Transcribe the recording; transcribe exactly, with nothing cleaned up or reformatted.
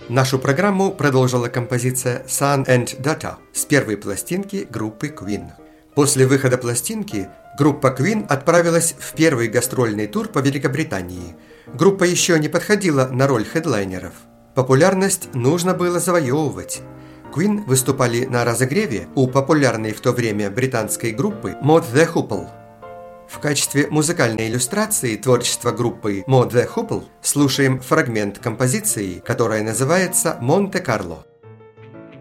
Нашу программу продолжила композиция Sun and Daughter с первой пластинки группы Queen. После выхода пластинки группа Queen отправилась в первый гастрольный тур по Великобритании. Группа еще не подходила на роль хедлайнеров. Популярность нужно было завоевывать. Queen выступали на разогреве у популярной в то время британской группы Mod the Hoople. В качестве музыкальной иллюстрации творчества группы Mod the Hoople слушаем фрагмент композиции, которая называется «Монте-Карло».